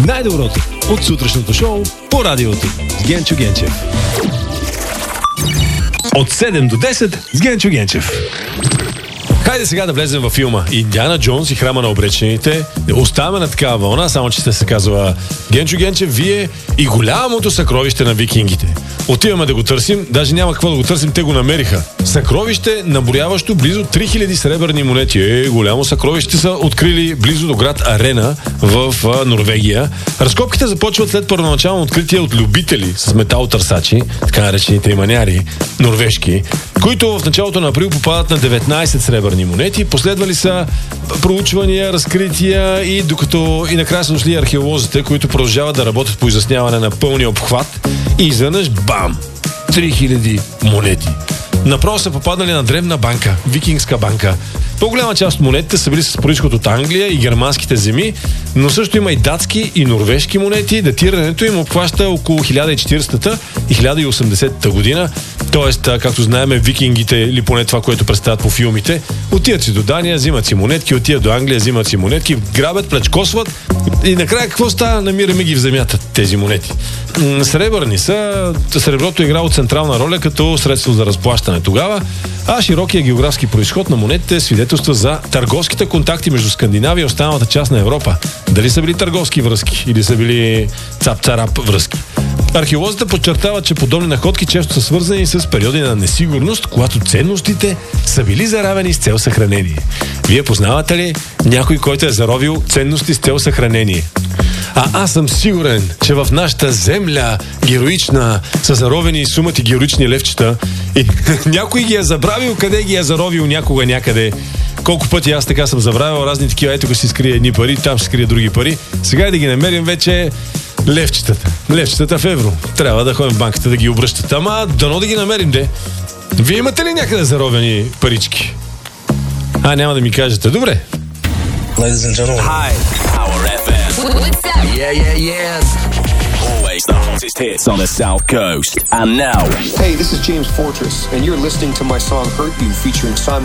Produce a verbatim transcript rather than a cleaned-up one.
Най-доброто от сутрешното шоу по радиото с Генчо Генчев. От седем до десет с Генчо Генчев. Хайде сега да влезем във филма Индиана Джонс и храма на обречените. Оставаме на такава вълна, само че се казва Генчо Генчев, вие и голямото съкровище на викингите. Отиваме да го търсим, даже няма какво да го търсим, те го намериха. Съкровище, наброяващо близо три хиляди сребърни монети. Е, голямо съкровище са открили близо до град Арена в а, Норвегия. Разкопките започват след първоначално откритие от любители с метал-търсачи, така наречените маняри, норвежки, които в началото на април попадат на деветнайсет сребърни монети. Последвали са проучвания, разкрития и докато и накрая са дошли археолозите, които продължават да работят по изясняване на пълния обхват и изведнъж бам! три хиляди монети. Направо са попаднали на древна банка, викингска банка. По-голяма част от монетите са били с произход от Англия и германските земи, но също има и датски и норвежки монети. Датирането им обхваща около хиляда и четирийсета и хиляда и осемдесета година. Тоест, както знаем, викингите, или поне това, което представят по филмите, отиват си до Дания, взимат си монетки, отиват до Англия, взимат си монетки, грабят, плячкосват и накрая какво става? Намираме ги в земята тези монети. Сребърни са, среброто е играло централна роля като средство за разплащане тогава, а широкия географски произход на монетите свидетелства за търговските контакти между Скандинавия и останалата част на Европа. Дали са били търговски връзки или са били цап-царап връзки. Археолозите подчертават, че подобни находки често са свързани с периоди на несигурност, когато ценностите са били заравени с цел съхранение. Вие познавате ли някой, който е заровил ценности с цел съхранение? А аз съм сигурен, че в нашата земля героична са заровени сумати героични левчета и някой ги е забравил, къде ги е заровил някога някъде. Колко пъти аз така съм забравил разни такива, ето го си скрие едни пари, там се скрие други пари. Сега и да ги намерим вече левчетата. Левчетата в евро. Трябва да ходим в банката да ги обръщат. Ама дано да ги намерим, де. Вие имате ли някъде заровени парички? А, няма да ми кажете. Добре. Ladies and gentlemen. Hi, Power еф ем. What's up? Yeah, yeah, yeah. Always the hottest hits on the South Coast. And now. Hey, this is James Fortress, and you're listening to my song Hurt You featuring Simon